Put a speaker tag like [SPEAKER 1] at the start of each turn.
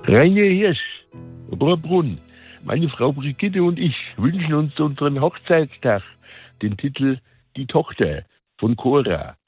[SPEAKER 1] Rainer Hirsch, Oberbrunn. Meine Frau Brigitte und ich wünschen uns unseren Hochzeitstag den Titel Die Tochter von Cora.